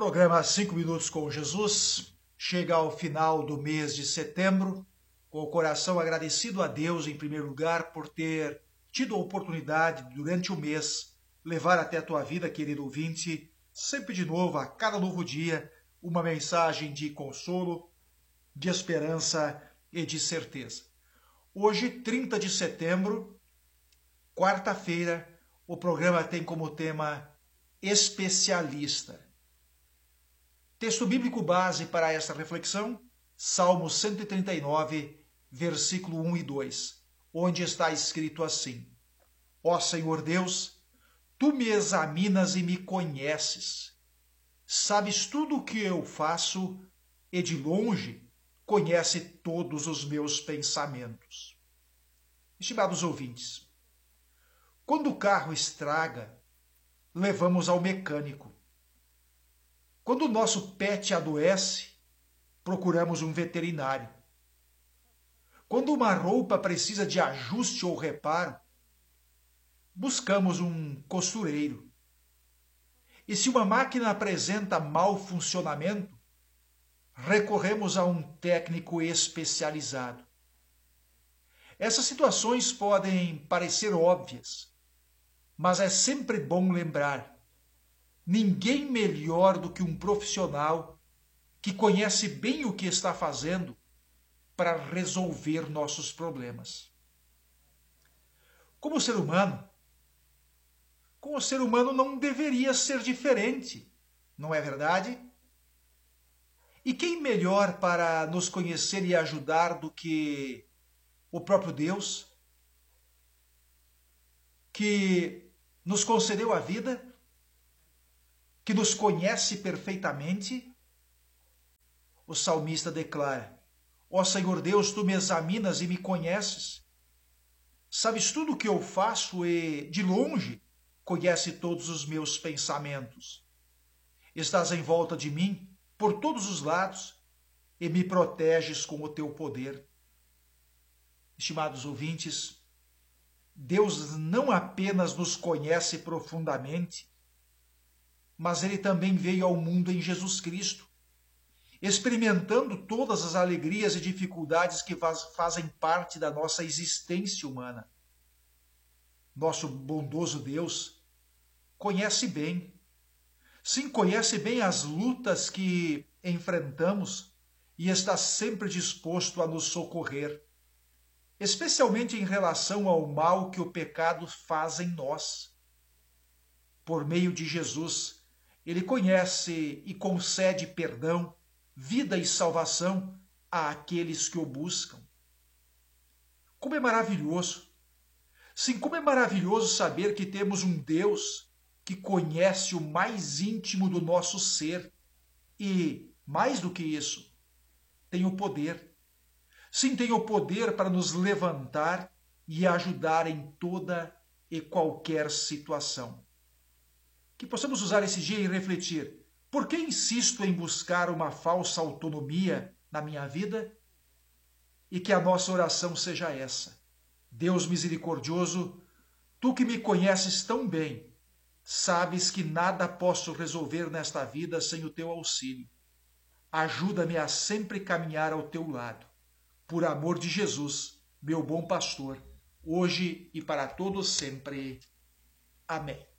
Programa 5 Minutos com Jesus chega ao final do mês de setembro, com o coração agradecido a Deus, em primeiro lugar, por ter tido a oportunidade, durante o mês, levar até a tua vida, querido ouvinte, sempre de novo, a cada novo dia, uma mensagem de consolo, de esperança e de certeza. Hoje, 30 de setembro, quarta-feira, o programa tem como tema especialista. Texto bíblico base para esta reflexão, Salmo 139, versículo 1 e 2, onde está escrito assim: Ó Senhor Deus, Tu me examinas e me conheces. Sabes tudo o que eu faço e de longe conhece todos os meus pensamentos. Estimados ouvintes, quando o carro estraga, levamos ao mecânico. Quando o nosso pet adoece, procuramos um veterinário. Quando uma roupa precisa de ajuste ou reparo, buscamos um costureiro. E se uma máquina apresenta mau funcionamento, recorremos a um técnico especializado. Essas situações podem parecer óbvias, mas é sempre bom lembrar: ninguém melhor do que um profissional que conhece bem o que está fazendo para resolver nossos problemas. Com o ser humano não deveria ser diferente, não é verdade? E quem melhor para nos conhecer e ajudar do que o próprio Deus, que nos concedeu a vida, que nos conhece perfeitamente? O salmista declara: Ó Senhor Deus, Tu me examinas e me conheces. Sabes tudo o que eu faço e, de longe, conhece todos os meus pensamentos. Estás em volta de mim, por todos os lados, e me proteges com o Teu poder. Estimados ouvintes, Deus não apenas nos conhece profundamente, mas Ele também veio ao mundo em Jesus Cristo, experimentando todas as alegrias e dificuldades que fazem parte da nossa existência humana. Nosso bondoso Deus conhece bem, sim, conhece bem as lutas que enfrentamos e está sempre disposto a nos socorrer, especialmente em relação ao mal que o pecado faz em nós. Por meio de Jesus, Ele conhece e concede perdão, vida e salvação a aqueles que o buscam. Como é maravilhoso! Sim, como é maravilhoso saber que temos um Deus que conhece o mais íntimo do nosso ser e, mais do que isso, tem o poder. Sim, tem o poder para nos levantar e ajudar em toda e qualquer situação. Que possamos usar esse dia e refletir: por que insisto em buscar uma falsa autonomia na minha vida? E que a nossa oração seja essa: Deus misericordioso, Tu que me conheces tão bem, sabes que nada posso resolver nesta vida sem o Teu auxílio. Ajuda-me a sempre caminhar ao Teu lado. Por amor de Jesus, meu bom pastor, hoje e para todos sempre. Amém.